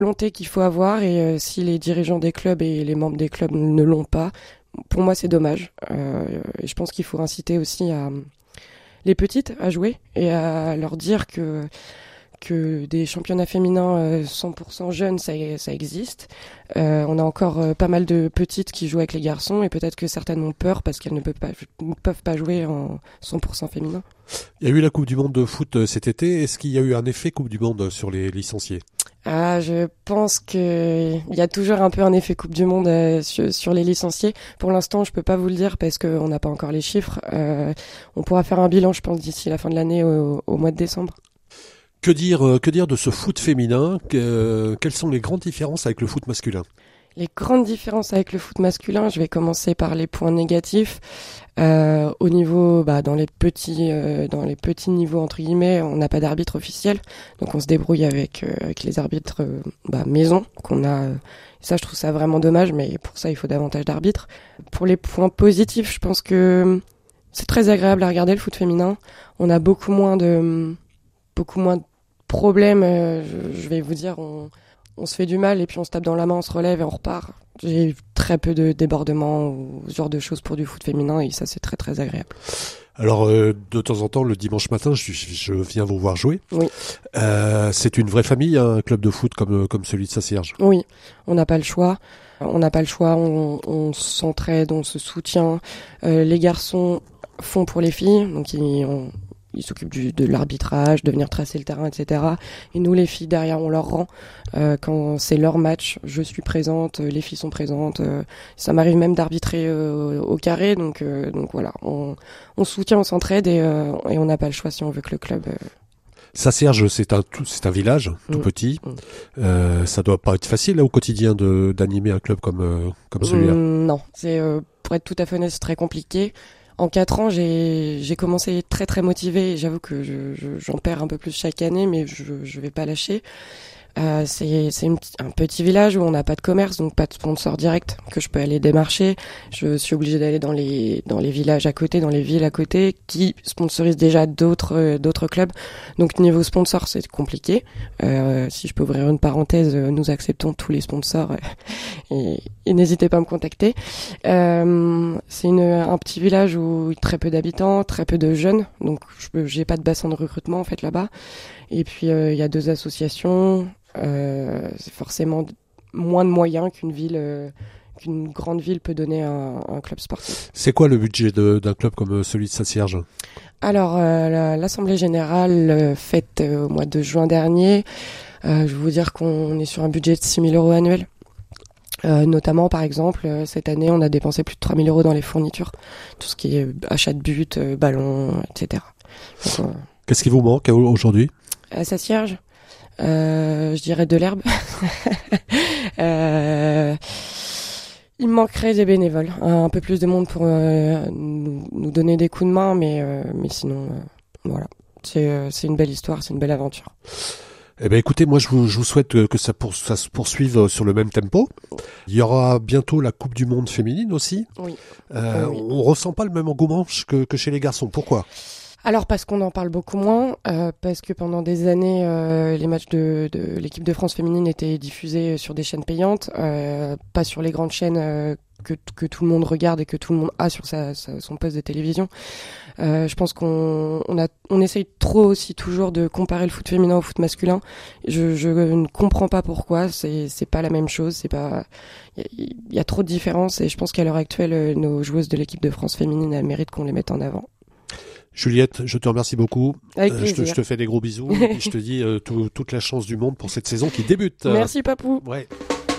volonté qu'il faut avoir et si les dirigeants des clubs et les membres des clubs ne l'ont pas, pour moi c'est dommage. Et je pense qu'il faut inciter aussi les petites à jouer et à leur dire que des championnats féminins 100% jeunes, ça existe. On a encore pas mal de petites qui jouent avec les garçons et peut-être que certaines ont peur parce qu'elles ne peuvent pas jouer en 100% féminin. Il y a eu la Coupe du Monde de foot cet été. Est-ce qu'il y a eu un effet Coupe du Monde sur les licenciés ? Je pense qu'il y a toujours un peu un effet Coupe du Monde sur les licenciés. Pour l'instant, je peux pas vous le dire parce qu'on n'a pas encore les chiffres. On pourra faire un bilan, je pense, d'ici la fin de l'année au mois de décembre. Que dire de ce foot féminin ? Quelles sont les grandes différences avec le foot masculin ? Les grandes différences avec le foot masculin, je vais commencer par les points négatifs. Au niveau, dans les petits niveaux entre guillemets, on n'a pas d'arbitre officiel, donc on se débrouille avec les arbitres maison qu'on a. Ça, je trouve ça vraiment dommage, mais pour ça, il faut davantage d'arbitres. Pour les points positifs, je pense que c'est très agréable à regarder le foot féminin. On a beaucoup moins de problèmes. Je vais vous dire, on se fait du mal et puis on se tape dans la main, on se relève et on repart. J'ai eu très peu de débordements ou ce genre de choses pour du foot féminin et ça c'est très très agréable. Alors de temps en temps le dimanche matin je viens vous voir jouer. Oui. C'est une vraie famille, un club de foot comme celui de Saint-Cierges. Oui, on n'a pas le choix. On s'entraide, on se soutient. Les garçons font pour les filles, donc ils s'occupent de l'arbitrage, de venir tracer le terrain, etc. Et nous, les filles, derrière, on leur rend. Quand c'est leur match, je suis présente, les filles sont présentes. Ça m'arrive même d'arbitrer au carré. Donc voilà, on soutient, on s'entraide et on n'a pas le choix si on veut que le club... Saint-Cierges, c'est un village tout petit. Ça doit pas être facile là, au quotidien d'animer un club comme celui-là. Non, pour être tout à fait honnête, c'est très compliqué. En 4 ans, j'ai commencé très très motivée et j'avoue que j'en perds un peu plus chaque année, mais je vais pas lâcher. C'est un petit village où on n'a pas de commerce, donc pas de sponsor direct que je peux aller démarcher. Je suis obligée d'aller dans les villages à côté, dans les villes à côté, qui sponsorisent déjà d'autres clubs. Donc niveau sponsor, c'est compliqué. Si je peux ouvrir une parenthèse, nous acceptons tous les sponsors et n'hésitez pas à me contacter. C'est un petit village où très peu d'habitants, très peu de jeunes, donc j'ai pas de bassin de recrutement en fait là-bas. Et puis il y a 2 associations. C'est forcément moins de moyens qu'une grande ville peut donner à un club sportif. C'est quoi le budget d'un club comme celui de Saint-Cierges ? Alors, l'Assemblée Générale faite au mois de juin dernier, je vais vous dire qu'on est sur un budget de 6 000 € annuel. Notamment, par exemple, cette année, on a dépensé plus de 3 000 € dans les fournitures. Tout ce qui est achat de buts, ballons, etc. Donc, qu'est-ce qui vous manque aujourd'hui ? À Saint-Cierges, je dirais de l'herbe. Il me manquerait des bénévoles, un peu plus de monde pour nous donner des coups de main, mais sinon, voilà. C'est une belle histoire, c'est une belle aventure. Eh ben écoutez, moi je vous souhaite que ça se poursuive sur le même tempo. Il y aura bientôt la Coupe du Monde féminine aussi. Oui. Oui. On ressent pas le même engouement que chez les garçons. Pourquoi ? Alors parce qu'on en parle beaucoup moins, parce que pendant des années, les matchs de l'équipe de France féminine étaient diffusés sur des chaînes payantes, pas sur les grandes chaînes que tout le monde regarde et que tout le monde a sur son poste de télévision. Je pense qu'on essaye trop aussi toujours de comparer le foot féminin au foot masculin. Je ne comprends pas pourquoi. C'est pas la même chose. C'est pas. Il y a trop de différences et je pense qu'à l'heure actuelle, nos joueuses de l'équipe de France féminine elles méritent qu'on les mette en avant. Juliette, je te remercie beaucoup. Avec plaisir. Je te fais des gros bisous et je te dis toute la chance du monde pour cette saison qui débute. Merci Papou. Ouais.